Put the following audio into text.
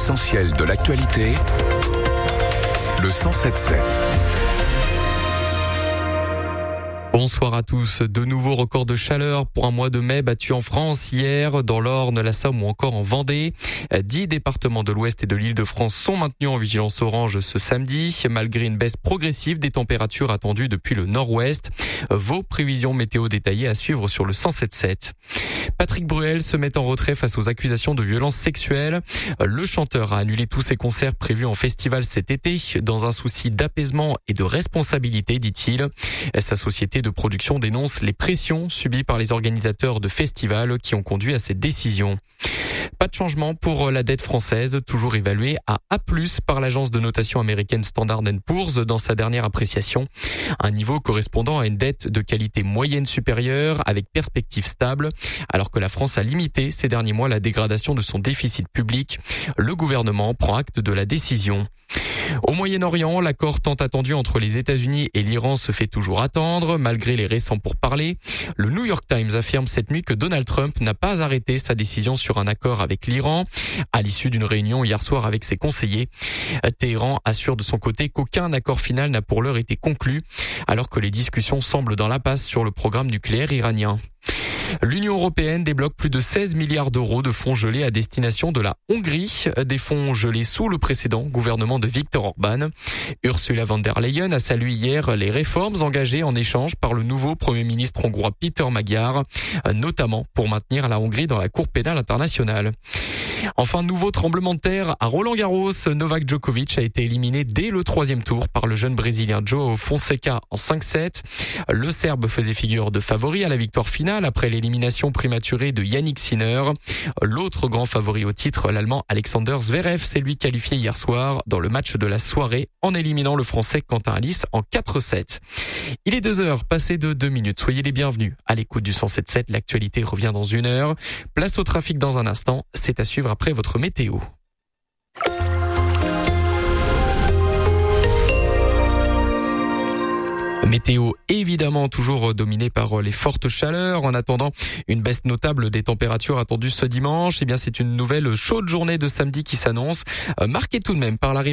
L'essentiel de l'actualité, le 107.7. Bonsoir à tous. De nouveaux records de chaleur pour un mois de mai battu en France hier, dans l'Orne, la Somme ou encore en Vendée. 10 départements de l'Ouest et de l'Île-de-France sont maintenus en vigilance orange ce samedi, malgré une baisse progressive des températures attendues depuis le nord-ouest. Vos prévisions météo détaillées à suivre sur le 107.7. Patrick Bruel se met en retrait face aux accusations de violences sexuelles. Le chanteur a annulé tous ses concerts prévus en festival cet été, dans un souci d'apaisement et de responsabilité, dit-il. Sa société de production dénonce les pressions subies par les organisateurs de festivals qui ont conduit à cette décision. Pas de changement pour la dette française, toujours évaluée à A+ par l'agence de notation américaine Standard & Poor's dans sa dernière appréciation. Un niveau correspondant à une dette de qualité moyenne supérieure avec perspective stable, alors que la France a limité ces derniers mois la dégradation de son déficit public. Le gouvernement prend acte de la décision. Au Moyen-Orient, l'accord tant attendu entre les États-Unis et l'Iran se fait toujours attendre, malgré les récents pourparlers. Le New York Times affirme cette nuit que Donald Trump n'a pas arrêté sa décision sur un accord avec l'Iran, à l'issue d'une réunion hier soir avec ses conseillers. Téhéran assure de son côté qu'aucun accord final n'a pour l'heure été conclu, alors que les discussions semblent dans l'impasse sur le programme nucléaire iranien. L'Union européenne débloque plus de 16 milliards d'euros de fonds gelés à destination de la Hongrie, des fonds gelés sous le précédent gouvernement de Viktor Orban. Ursula von der Leyen a salué hier les réformes engagées en échange par le nouveau Premier ministre hongrois Péter Magyar, notamment pour maintenir la Hongrie dans la Cour pénale internationale. Enfin, nouveau tremblement de terre à Roland-Garros. Novak Djokovic a été éliminé dès le 3e tour par le jeune Brésilien João Fonseca en 5-7. Le Serbe faisait figure de favori à la victoire finale après l'élimination prématurée de Yannick Sinner. L'autre grand favori au titre, l'Allemand Alexander Zverev, s'est lui qualifié hier soir dans le match de la soirée en éliminant le Français Quentin Alice en 4-7. Il est 2h, passé de 2 minutes. Soyez les bienvenus à l'écoute du 107.7. L'actualité revient dans 1 heure. Place au trafic dans un instant. C'est à suivre après votre météo. Météo évidemment toujours dominée par les fortes chaleurs. En attendant une baisse notable des températures attendues ce dimanche, eh bien c'est une nouvelle chaude journée de samedi qui s'annonce, marquée tout de même par l'arrivée